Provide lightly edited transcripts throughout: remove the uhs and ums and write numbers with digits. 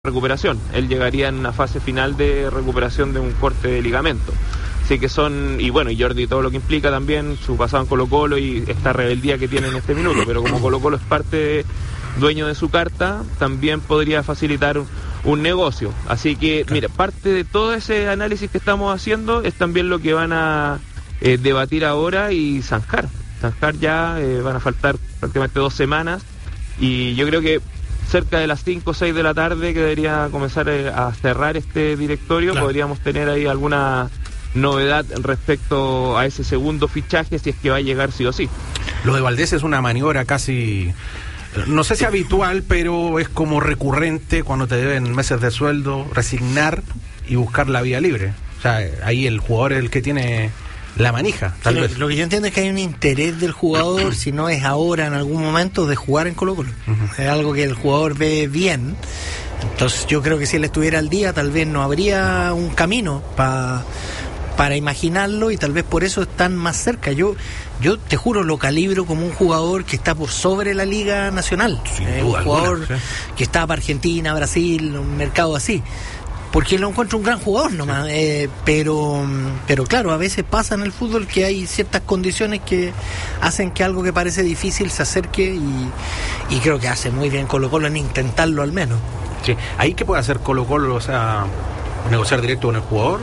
recuperación. Él llegaría en una fase final de recuperación de un corte de ligamento. Así que y Jordi, todo lo que implica también, su pasado en Colo-Colo y esta rebeldía que tiene en este minuto, pero como Colo-Colo es dueño de su carta, también podría facilitar un negocio. Así que, mira, parte de todo ese análisis que estamos haciendo es también lo que van a debatir ahora y zanjar ya, van a faltar prácticamente 2 semanas, y yo creo que cerca de las 5 o 6 de la tarde que debería comenzar a cerrar este directorio, claro. Podríamos tener ahí alguna novedad respecto a ese segundo fichaje, si es que va a llegar sí o sí. Lo de Valdés es una maniobra casi, no sé si habitual, pero es como recurrente cuando te deben meses de sueldo, resignar y buscar la vía libre. O sea, ahí el jugador es el que tiene la manija, tal vez. Lo que yo entiendo es que hay un interés del jugador, si no es ahora, en algún momento, de jugar en Colo-Colo. Es algo que el jugador ve bien. Entonces yo creo que si él estuviera al día, tal vez no habría un camino para imaginarlo, y tal vez por eso están más cerca. Yo te juro, lo calibro como un jugador que está por sobre la Liga Nacional. Un jugador que está para Argentina, Brasil, un mercado así. Porque lo encuentro un gran jugador nomás, pero claro, a veces pasa en el fútbol que hay ciertas condiciones que hacen que algo que parece difícil se acerque, y creo que hace muy bien Colo-Colo en intentarlo al menos. Sí, ahí que puede hacer Colo-Colo, o sea, negociar directo con el jugador.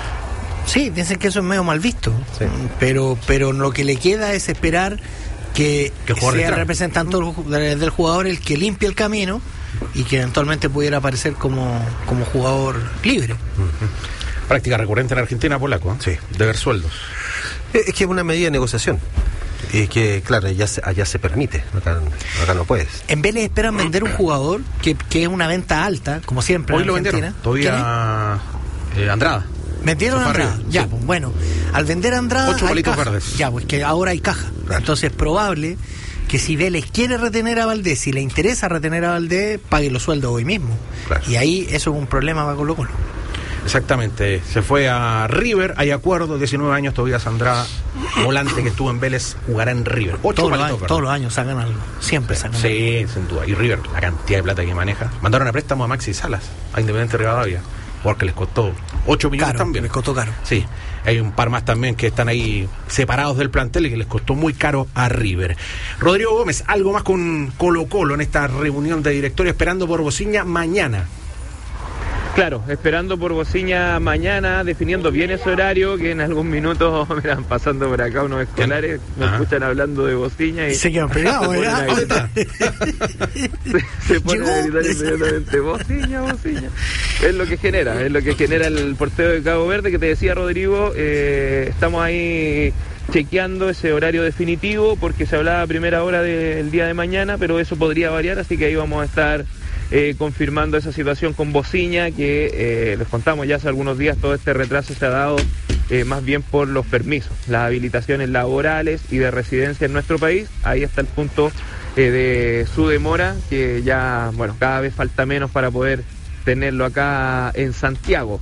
Sí, dicen que eso es medio mal visto, sí. pero lo que le queda es esperar que sea el representante del jugador el que limpie el camino y que eventualmente pudiera aparecer como jugador libre. Práctica recurrente en Argentina, polaco, ¿eh? Sí, deber sueldos. Es que es una medida de negociación. Y que, claro, allá se permite, acá no puedes. En Vélez esperan vender un jugador que es una venta alta, como siempre. Hoy en lo Argentina. Vendieron, todavía Andrada. ¿Vendieron a Andrada? Ya, sí. Pues bueno, al vender a Andrada 8 palitos verdes. Ya, pues que ahora hay caja. Claro. Entonces es probable que si Vélez quiere retener a Valdés, si le interesa retener a Valdés, pague los sueldos hoy mismo. Claro. Y ahí eso es un problema para Colo-Colo. Exactamente, se fue a River, hay acuerdo, 19 años todavía Andrada, volante que estuvo en Vélez, jugará en River. Todos los años sacan algo, siempre sacan algo. Sí, sin duda. Y River, la cantidad de plata que maneja. Mandaron a préstamo a Maxi Salas, a Independiente Rivadavia, porque les costó 8 millones caro, también. Les costó caro. Sí, hay un par más también que están ahí separados del plantel y que les costó muy caro a River. Rodrigo Gómez, algo más con Colo-Colo en esta reunión de directorio, esperando por Bociña mañana. Claro, esperando por Bociña mañana, definiendo bien ese horario, que en algún minuto, miran, pasando por acá unos escolares, me escuchan hablando de Bociña y se quedan pegados, ¿verdad? Se pone a gritar inmediatamente, Bociña. Es lo que genera el porteo de Cabo Verde, que te decía Rodrigo, estamos ahí chequeando ese horario definitivo, porque se hablaba a primera hora del día de mañana, pero eso podría variar, así que ahí vamos a estar confirmando esa situación con Bociña, que les contamos ya hace algunos días, todo este retraso se ha dado más bien por los permisos, las habilitaciones laborales y de residencia en nuestro país. Ahí está el punto de su demora, que ya, bueno, cada vez falta menos para poder tenerlo acá en Santiago.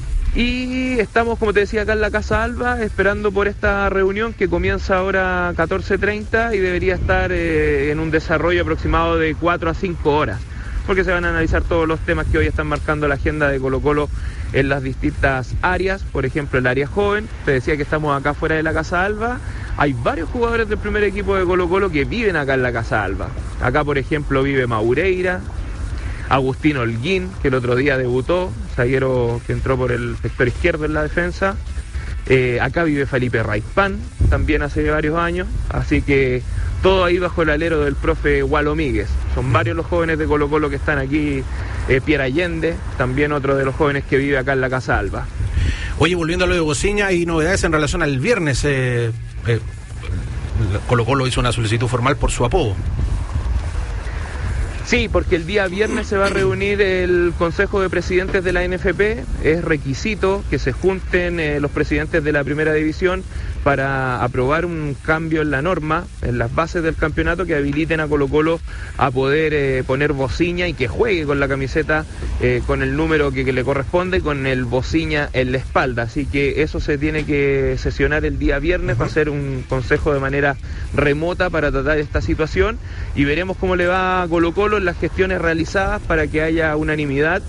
Y estamos, como te decía, acá en la Casa Alba, esperando por esta reunión que comienza ahora 14:30 y debería estar en un desarrollo aproximado de 4 a 5 horas. Porque se van a analizar todos los temas que hoy están marcando la agenda de Colo-Colo en las distintas áreas. Por ejemplo, el área joven. Te decía que estamos acá fuera de la Casa Alba. Hay varios jugadores del primer equipo de Colo-Colo que viven acá en la Casa Alba. Acá, por ejemplo, vive Maureira, Agustín Holguín, que el otro día debutó, zaguero que entró por el sector izquierdo en la defensa. Acá vive Felipe Raipán, también hace varios años. Así que todo ahí bajo el alero del profe Gualo Míguez. Son varios los jóvenes de Colo-Colo que están aquí. Pierre Allende, también otro de los jóvenes que vive acá en la Casa Alba. Oye, volviendo a lo de Bociña, hay novedades en relación al viernes. Colo-Colo hizo una solicitud formal por su apodo. Sí, porque el día viernes se va a reunir el Consejo de Presidentes de la NFP. Es requisito que se junten los presidentes de la Primera División para aprobar un cambio en la norma, en las bases del campeonato, que habiliten a Colo-Colo a poder poner Bociña y que juegue con la camiseta con el número que le corresponde, con el Bociña en la espalda. Así que eso se tiene que sesionar el día viernes. Va a ser un consejo de manera remota para tratar esta situación y veremos cómo le va a Colo-Colo en las gestiones realizadas para que haya unanimidad